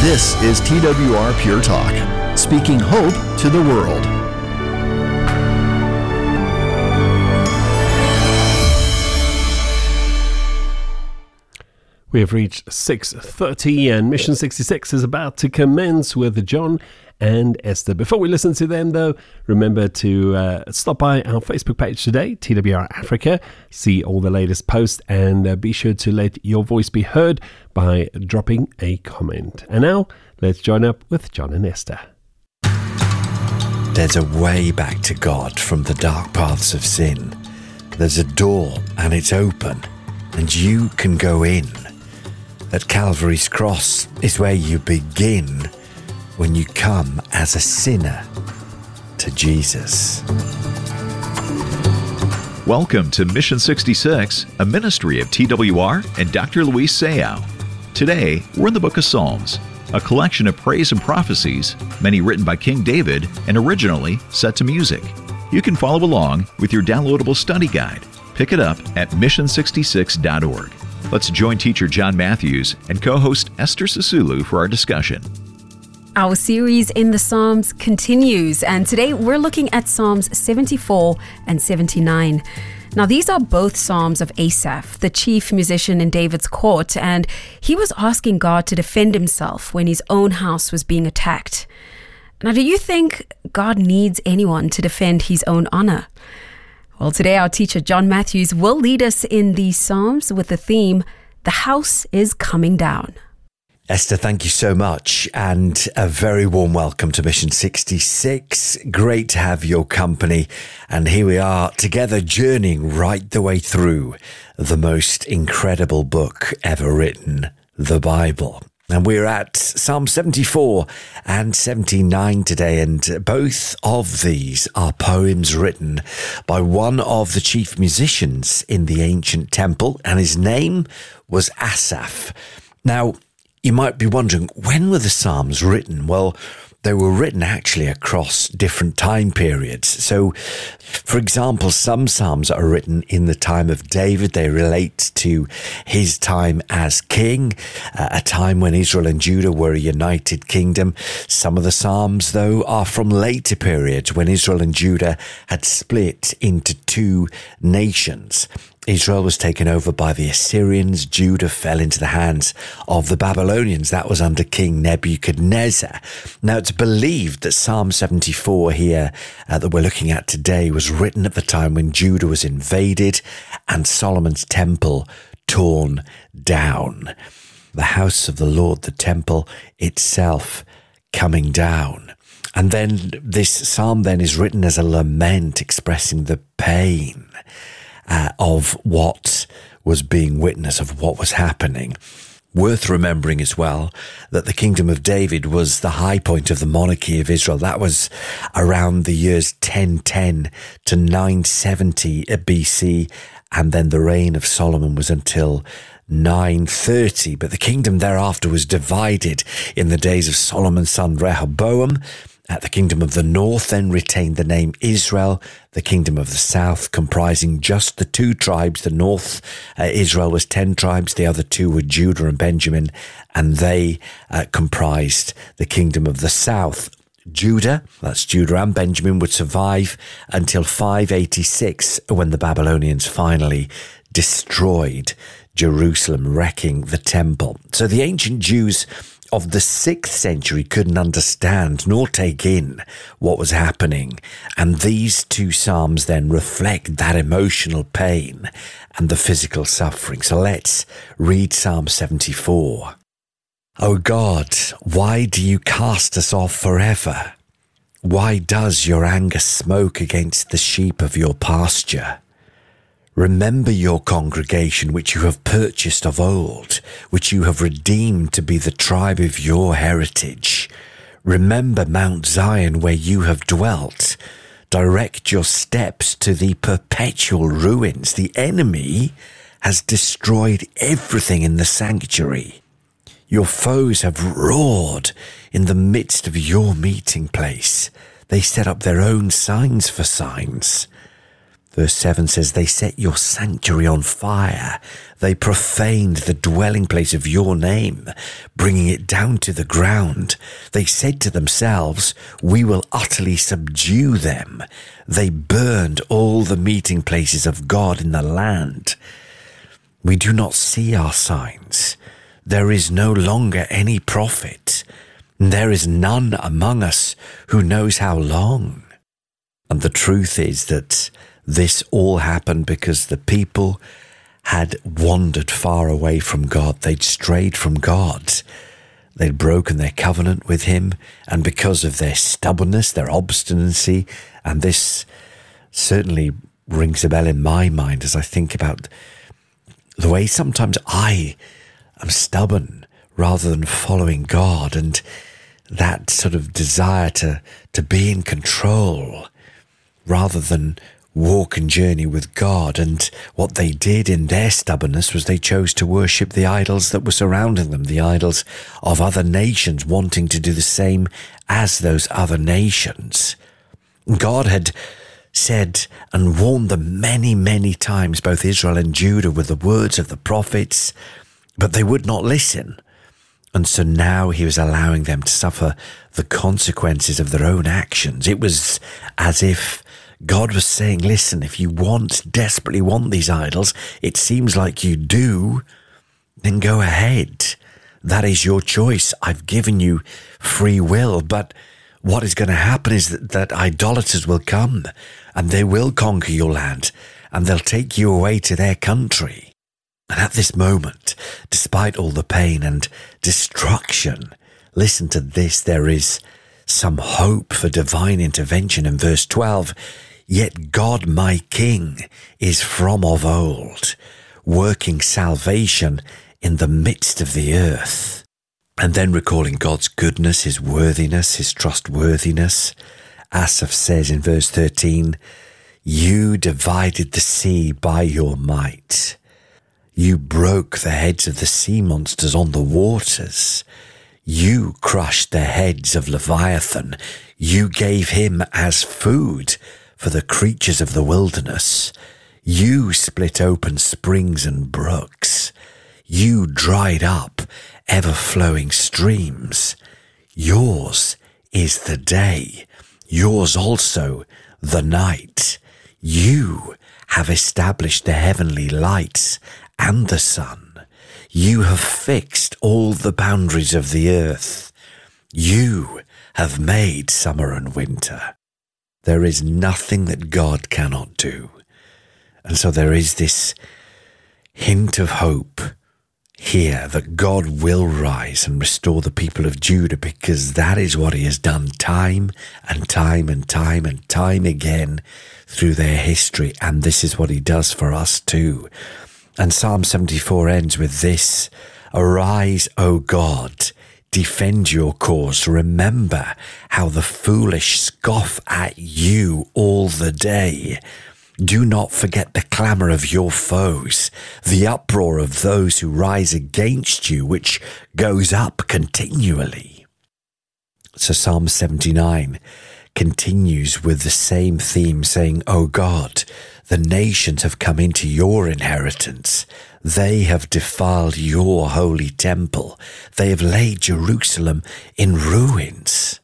This is TWR Pure Talk, speaking hope to the world. We have reached 6:30 and Mission 66 is about to commence with John and Esther. Before we listen to them, though, remember to stop by our Facebook page today, TWR Africa, see all the latest posts, and be sure to let your voice be heard by dropping a comment. And now, let's join up with John and Esther. There's a way back to God from the dark paths of sin. There's a door, and it's open, and you can go in. At Calvary's cross is where you begin when you come as a sinner to Jesus. Welcome to Mission 66, a ministry of TWR and Dr. Luis Sayao. Today, we're in the book of Psalms, a collection of praise and prophecies, many written by King David and originally set to music. You can follow along with your downloadable study guide. Pick it up at mission66.org. Let's join teacher John Matthews and co-host Esther Sisulu for our discussion. Our series in the Psalms continues, and today we're looking at Psalms 74 and 79. Now, these are both Psalms of Asaph, the chief musician in David's court, and he was asking God to defend himself when his own house was being attacked. Now, do you think God needs anyone to defend his own honor? Well, today our teacher John Matthews will lead us in these Psalms with the theme, The House is Coming Down. Esther, thank you so much, and a very warm welcome to Mission 66. Great to have your company, and here we are together journeying right the way through the most incredible book ever written, the Bible. And we're at Psalm 74 and 79 today, and both of these are poems written by one of the chief musicians in the ancient temple, and his name was Asaph. Now, you might be wondering, when were the Psalms written? Well, they were written actually across different time periods. So, for example, some Psalms are written in the time of David. They relate to his time as king, a time when Israel and Judah were a united kingdom. Some of the Psalms, though, are from later periods when Israel and Judah had split into two nations. Israel was taken over by the Assyrians. Judah fell into the hands of the Babylonians. That was under King Nebuchadnezzar. Now, it's believed that Psalm 74 here that we're looking at today was written at the time when Judah was invaded and Solomon's temple torn down. The house of the Lord, the temple itself, coming down. And then this psalm then is written as a lament expressing the pain of what was being witnessed, of what was happening. Worth remembering as well that the kingdom of David was the high point of the monarchy of Israel. That was around the years 1010 to 970 BC, and then the reign of Solomon was until 930. But the kingdom thereafter was divided in the days of Solomon's son Rehoboam. The kingdom of the north then retained the name Israel. The kingdom of the south comprising just the two tribes. The north, Israel, was 10 tribes. The other two were Judah and Benjamin, and they comprised the kingdom of the south. Judah, that's Judah and Benjamin, would survive until 586 when the Babylonians finally destroyed Jerusalem, wrecking the temple. So the ancient Jews of the 6th century couldn't understand nor take in what was happening. And these two psalms then reflect that emotional pain and the physical suffering. So let's read Psalm 74. O God, why do you cast us off forever? Why does your anger smoke against the sheep of your pasture? Remember your congregation, which you have purchased of old, which you have redeemed to be the tribe of your heritage. Remember Mount Zion, where you have dwelt. Direct your steps to the perpetual ruins. The enemy has destroyed everything in the sanctuary. Your foes have roared in the midst of your meeting place. They set up their own signs for signs. Verse 7 says, they set your sanctuary on fire. They profaned the dwelling place of your name, bringing it down to the ground. They said to themselves, we will utterly subdue them. They burned all the meeting places of God in the land. We do not see our signs. There is no longer any prophet. There is none among us who knows how long. And the truth is that this all happened because the people had wandered far away from God. They'd strayed from God. They'd broken their covenant with him. And because of their stubbornness, their obstinacy, and this certainly rings a bell in my mind as I think about the way sometimes I am stubborn rather than following God, and that sort of desire to be in control rather than walk and journey with God. And what they did in their stubbornness was they chose to worship the idols that were surrounding them, the idols of other nations, wanting to do the same as those other nations. God had said and warned them many, many times, both Israel and Judah, with the words of the prophets, but they would not listen. And so now he was allowing them to suffer the consequences of their own actions. It was as if God was saying, listen, if you desperately want these idols, it seems like you do, then go ahead. That is your choice. I've given you free will. But what is going to happen is that idolaters will come and they will conquer your land and they'll take you away to their country. And at this moment, despite all the pain and destruction, listen to this, there is some hope for divine intervention in verse 12. Yet God, my King, is from of old, working salvation in the midst of the earth. And then recalling God's goodness, his worthiness, his trustworthiness, Asaph says in verse 13, you divided the sea by your might. You broke the heads of the sea monsters on the waters. You crushed the heads of Leviathan. You gave him as food for the creatures of the wilderness. You split open springs and brooks. You dried up ever-flowing streams. Yours is the day, yours also the night. You have established the heavenly lights and the sun. You have fixed all the boundaries of the earth. You have made summer and winter. There is nothing that God cannot do. And so there is this hint of hope here that God will rise and restore the people of Judah, because that is what he has done time and time and time and time again through their history. And this is what he does for us too. And Psalm 74 ends with this: arise, O God, defend your cause. Remember how the foolish scoff at you all the day. Do not forget the clamour of your foes, the uproar of those who rise against you, which goes up continually. So Psalm 79 continues with the same theme, saying, O God, the nations have come into your inheritance. They have defiled your holy temple. They have laid Jerusalem in ruins.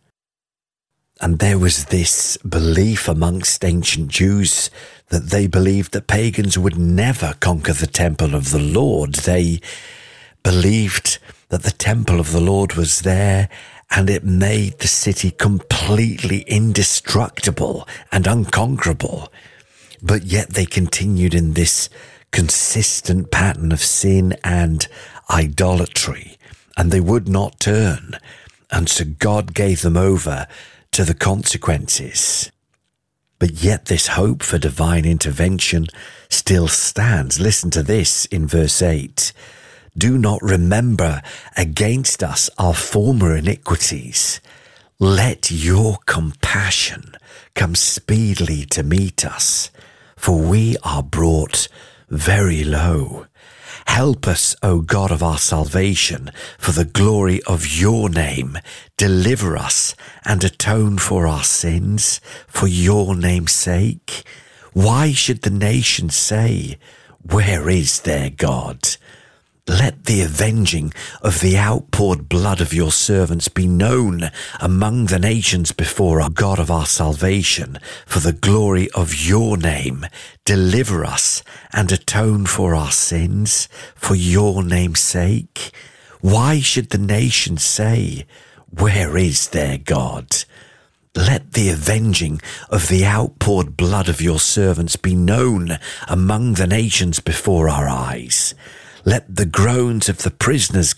And there was this belief amongst ancient Jews that they believed that pagans would never conquer the temple of the Lord. They believed that the temple of the Lord was there and it made the city completely indestructible and unconquerable. But yet they continued in this consistent pattern of sin and idolatry, and they would not turn. And so God gave them over to the consequences. But yet this hope for divine intervention still stands. Listen to this in verse 8. Do not remember against us our former iniquities. Let your compassion come speedily to meet us, for we are brought very low. Help us, O God of our salvation, for the glory of your name. Deliver us and atone for our sins, for your name's sake. Why should the nations say, where is their God? Let the avenging of the outpoured blood of your servants be known among the nations before our God of our salvation, for the glory of your name. Deliver us and atone for our sins, for your name's sake. Why should the nations say, where is their God? Let the avenging of the outpoured blood of your servants be known among the nations before our eyes. Let the groans of the prisoners